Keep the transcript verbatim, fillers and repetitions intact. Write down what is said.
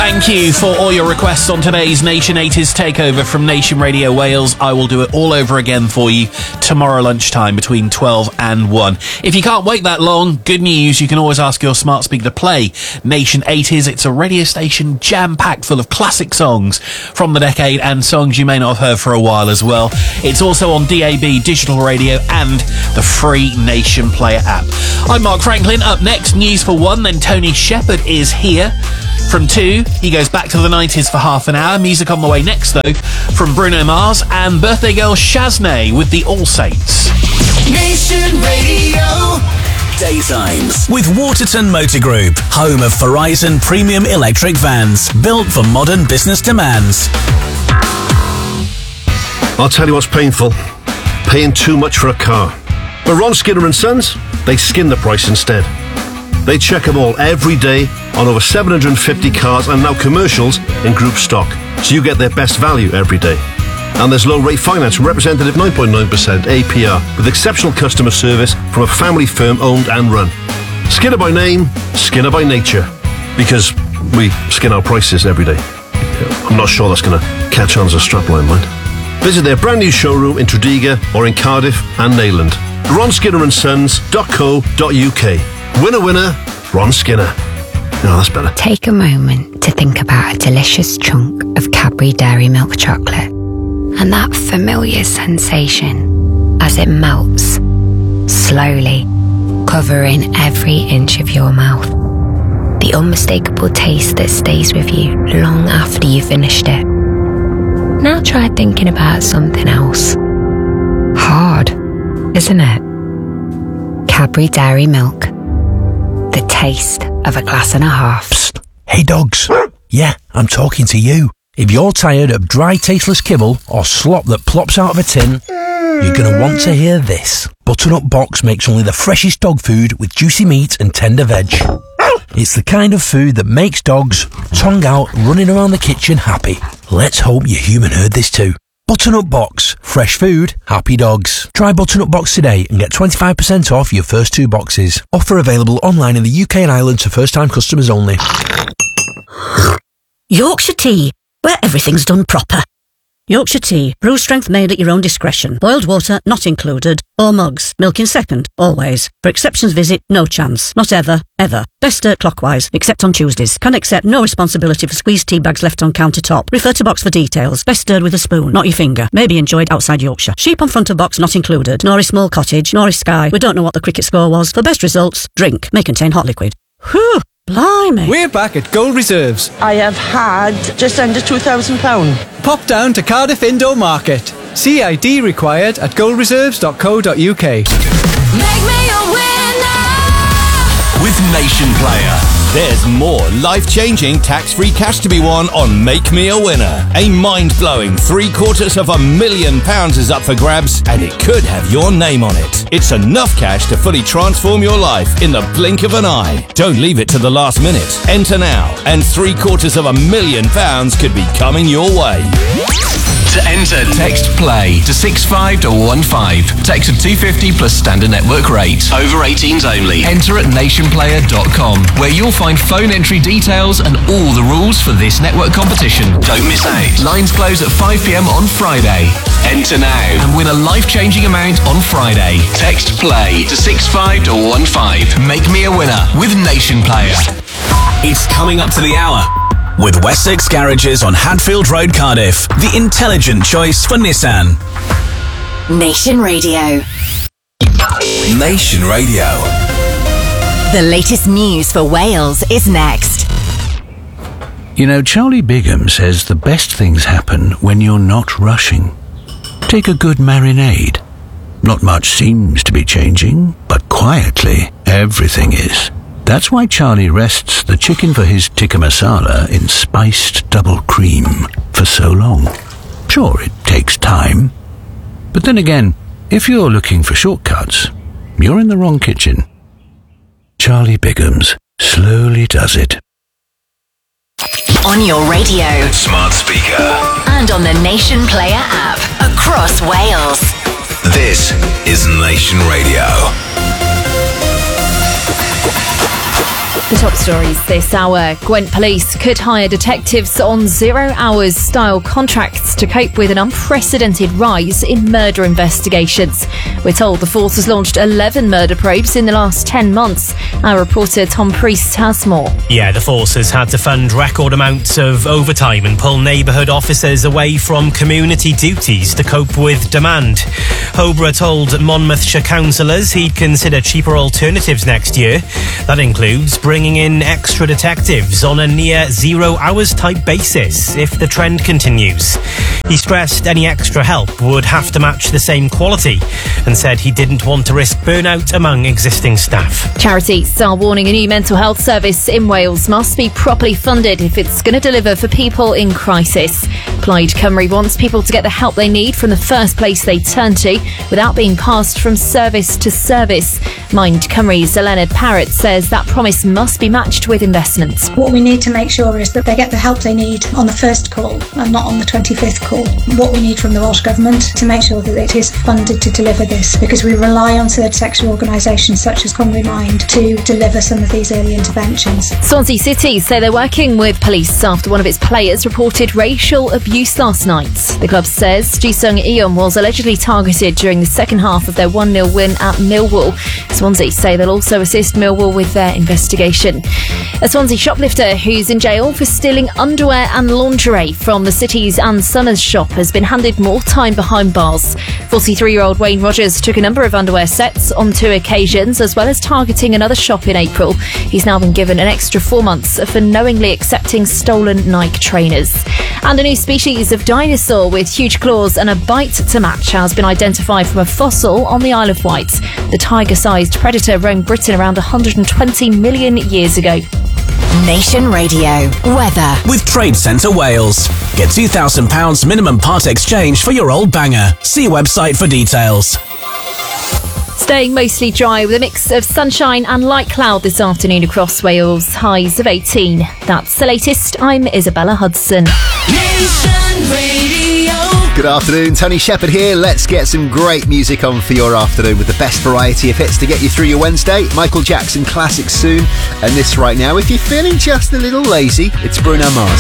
Thank you for all your requests on today's Nation eighties Takeover from Nation Radio Wales. I will do it all over again for you tomorrow lunchtime between twelve and one. If you can't wait that long, good news, you can always ask your smart speaker to play Nation eighties. It's a radio station jam-packed full of classic songs from the decade and songs you may not have heard for a while as well. It's also on D A B, digital radio, and the free Nation Player app. I'm Mark Franklin. Up next, news for one, then Tony Shepherd is here. From two, he goes back to the nineties for half an hour. Music on the way next, though, from Bruno Mars and birthday girl Shaznay with the All Saints. Nation Radio. Daytimes with Waterton Motor Group, home of Verizon premium electric vans, built for modern business demands. I'll tell you what's painful. Paying too much for a car. But Ron Skinner and Sons, they skin the price instead. They check them all every day on over seven hundred fifty cars and now commercials in group stock, so you get their best value every day. And there's low rate finance from representative nine point nine percent A P R with exceptional customer service from a family firm owned and run. Skinner by name, Skinner by nature, because we skin our prices every day. I'm not sure that's going to catch on as a strapline, mind. Visit their brand new showroom in Tredegar or in Cardiff and Neyland. ron skinner and sons dot co dot uk. Winner, winner, Ron Skinner. No, that's better. Take a moment to think about a delicious chunk of Cadbury Dairy Milk chocolate and that familiar sensation as it melts, slowly, covering every inch of your mouth. The unmistakable taste that stays with you long after you've finished it. Now try thinking about something else. Hard, isn't it? Cadbury Dairy Milk. The taste of a glass and a half. Psst. Hey dogs. Yeah, I'm talking to you. If you're tired of dry, tasteless kibble or slop that plops out of a tin, you're going to want to hear this. Butternut Box makes only the freshest dog food with juicy meat and tender veg. It's the kind of food that makes dogs, tongue out, running around the kitchen happy. Let's hope your human heard this too. Butternut Box. Fresh food, happy dogs. Try Butternut Box today and get twenty-five percent off your first two boxes. Offer available online in the U K and Ireland to first-time customers only. Yorkshire Tea, where everything's done proper. Yorkshire Tea, brew strength made at your own discretion. Boiled water not included. Or mugs, milk in second, always. For exceptions visit, no chance. Not ever, ever. Best stirred clockwise, except on Tuesdays. Can accept no responsibility for squeezed tea bags left on countertop. Refer to box for details. Best stirred with a spoon, not your finger. May be enjoyed outside Yorkshire. Sheep on front of box not included. Nor is small cottage, nor is Sky. We don't know what the cricket score was. For best results, drink. May contain hot liquid. Whew! Blimey. We're back at Gold Reserves. I have had just under two thousand pounds. Pop down to Cardiff Indoor Market. C I D required at gold reserves dot co dot uk. Make me a winner! With Nation Player. There's more life-changing tax-free cash to be won on Make Me a Winner. A mind-blowing three quarters of a million pounds is up for grabs, and it could have your name on it. It's enough cash to fully transform your life in the blink of an eye. Don't leave it to the last minute. Enter now, and three quarters of a million pounds could be coming your way. To enter, text PLAY to six five one one five. Text at two fifty plus standard network rate. Over eighteens only. Enter at nation player dot com, where you'll find phone entry details and all the rules for this network competition. Don't miss out. Lines close at five p m on Friday. Enter now and win a life-changing amount on Friday. Text PLAY to six five one one five. Make me a winner with Nation Player. It's coming up to the hour. With Wessex Garages on Hadfield Road, Cardiff, the intelligent choice for Nissan. Nation Radio. Nation Radio. The latest news for Wales is next. You know, Charlie Bigham says the best things happen when you're not rushing. Take a good marinade. Not much seems to be changing, but quietly, everything is. That's why Charlie rests the chicken for his tikka masala in spiced double cream for so long. Sure, it takes time. But then again, if you're looking for shortcuts, you're in the wrong kitchen. Charlie Bigham's slowly does it. On your radio, smart speaker, and on the Nation Player app across Wales. This is Nation Radio. The top stories this hour. Gwent Police could hire detectives on zero-hours style contracts to cope with an unprecedented rise in murder investigations. We're told the force has launched eleven murder probes in the last ten months. Our reporter Tom Priest has more. Yeah, the force has had to fund record amounts of overtime and pull neighbourhood officers away from community duties to cope with demand. Hobra told Monmouthshire councillors he'd consider cheaper alternatives next year. That includes bringing bringing in extra detectives on a near zero hours type basis if the trend continues. He stressed any extra help would have to match the same quality and said he didn't want to risk burnout among existing staff. Charities are warning a new mental health service in Wales must be properly funded if it's going to deliver for people in crisis. Plaid Cymru wants people to get the help they need from the first place they turn to without being passed from service to service. Mind Cymru's Elena Parrott says that promise must be matched with investment. What we need to make sure is that they get the help they need on the first call and not on the twenty-fifth call. What we need from the Welsh Government to make sure that it is funded to deliver this, because we rely on third sector organisations such as Cymru Mind to deliver some of these early interventions. Swansea City say they're working with police after one of its players reported racial abuse last night. The club says Jisung Eom was allegedly targeted during the second half of their one nil win at Millwall. Swansea say they'll also assist Millwall with their investigation. A Swansea shoplifter who's in jail for stealing underwear and lingerie from the city's Ann Summers shop has been handed more time behind bars. forty-three-year-old Wayne Rogers took a number of underwear sets on two occasions, as well as targeting another shop in April. He's now been given an extra four months for knowingly accepting stolen Nike trainers. And a new species of dinosaur with huge claws and a bite to match has been identified from a fossil on the Isle of Wight. The tiger-sized predator roamed Britain around one hundred twenty million years ago. Nation Radio weather with Trade Centre Wales. Get two thousand pounds minimum part exchange for your old banger. See website for details. Staying mostly dry with a mix of sunshine and light cloud this afternoon across Wales. Highs of eighteen. That's the latest. I'm Isabella Hudson. Nation Radio. Good afternoon, Tony Shepherd here. Let's get some great music on for your afternoon with the best variety of hits to get you through your Wednesday. Michael Jackson classics soon, and this right now, if you're feeling just a little lazy, it's Bruno Mars.